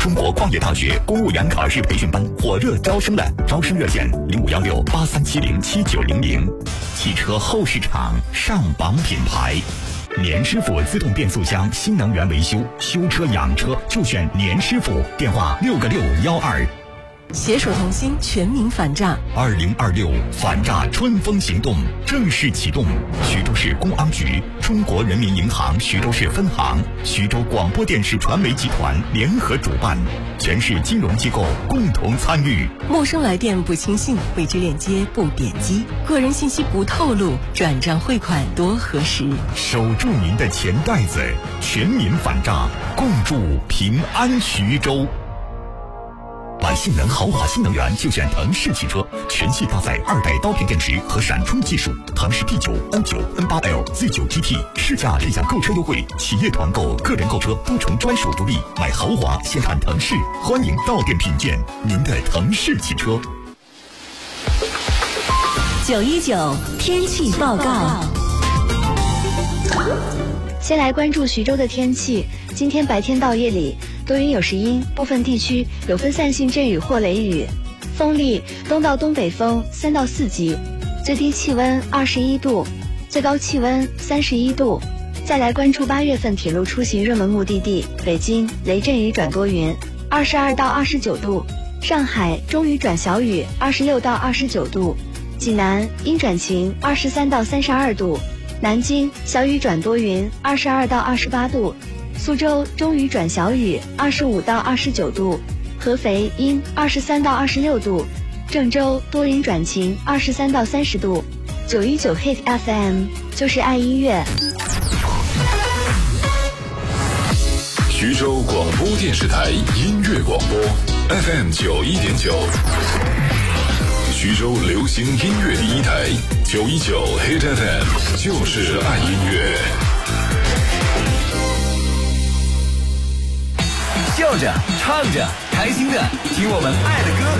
中国矿业大学公务员考试培训班火热招生了，招生热线051683707900。汽车后市场上榜品牌，年师傅自动变速箱新能源维修，修车养车就选年师傅，电话6个612。 携手同心，全民反诈。 2026反诈春风行动正式启动，徐州市公安局、中国人民银行徐州市分行、徐州广播电视传媒集团联合主办，全市金融机构共同参与。 陌生来电不轻信，未知链接不点击，个人信息不透露，转账汇款多核实。 守住您的钱袋子，全民反诈，共筑平安徐州。买性能豪华新能源就选腾势汽车，全系搭载2代刀片电池和闪充技术。腾势 P9、N9、N8L、Z9 GT，市价立享购车优惠，企业团购、个人购车多重专属福利。买豪华先看腾势，欢迎到店品鉴您的腾势汽车。 919天气报告。 先来关注徐州的天气，今天白天到夜里多云有时阴，部分地区有分散性阵雨或雷雨，风力东到东北风3到4级，最低气温21度，最高气温31度。再来关注8月份铁路出行热门目的地，北京雷阵雨转多云，22到29度；上海中雨转小雨，26到29度；济南阴转晴，23到32度；南京小雨转多云，22到28度；苏州中雨转小雨，25到29度；合肥阴，23到26度；郑州多云转晴，23到30度。919 Hit FM 就是爱音乐。 徐州广播电视台音乐广播 FM 91.9，徐州流行音乐第一台919 Hit FM 就是爱音乐。 笑着唱着开心的听我们爱的歌。